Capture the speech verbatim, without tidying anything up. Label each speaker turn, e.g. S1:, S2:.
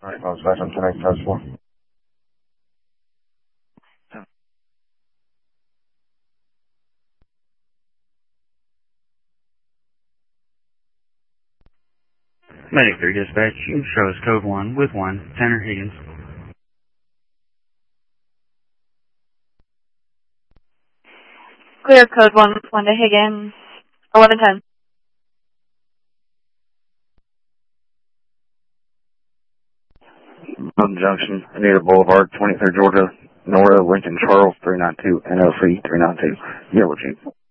S1: Alright, I was back on ten eight times four.
S2: Medic three dispatch, you show us code one with one, Tanner Higgins.
S3: Clear code one, one to Higgins, eleven ten.
S1: Mountain Junction, Anita Boulevard, twenty-third Georgia, Nora, Lincoln, Charles, three nine two, N O C three nine two, Yellow Jeep.